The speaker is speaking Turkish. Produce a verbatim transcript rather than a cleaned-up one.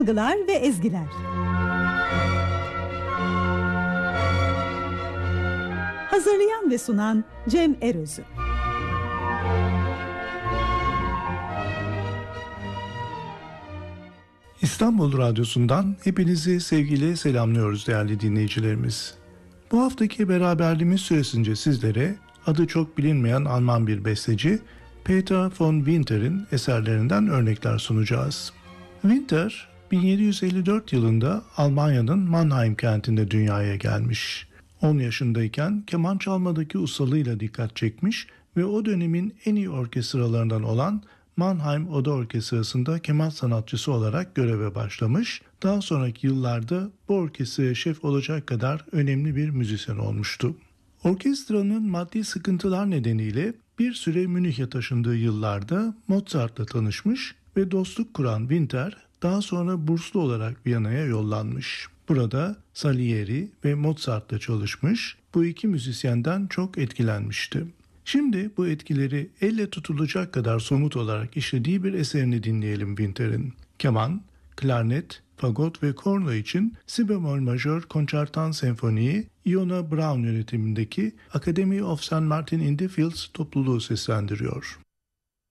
Algılar ve ezgiler. Hazırlayan ve sunan Cem Erözü. İstanbul Radyosu'ndan hepinizi sevgiyle selamlıyoruz değerli dinleyicilerimiz. Bu haftaki beraberliğimiz süresince sizlere adı çok bilinmeyen Alman bir besteci Peter von Winter'in eserlerinden örnekler sunacağız. Winter, bin yedi yüz elli dört yılında Almanya'nın Mannheim kentinde dünyaya gelmiş. on yaşındayken keman çalmadaki ustalığıyla dikkat çekmiş ve o dönemin en iyi orkestralarından olan Mannheim Oda Orkestrası'nda keman sanatçısı olarak göreve başlamış. Daha sonraki yıllarda bu orkestraya şef olacak kadar önemli bir müzisyen olmuştu. Orkestranın maddi sıkıntılar nedeniyle bir süre Münih'e taşındığı yıllarda Mozart'la tanışmış ve dostluk kuran Winter daha sonra burslu olarak Viyana'ya yollanmış. Burada Salieri ve Mozart'la çalışmış, bu iki müzisyenden çok etkilenmişti. Şimdi bu etkileri elle tutulacak kadar somut olarak işlediği bir eserini dinleyelim Winter'in. Keman, klarnet, fagot ve korno için si bemol majör konçertan senfoniyi Iona Braun yönetimindeki Academy of Saint Martin in the Fields topluluğu seslendiriyor.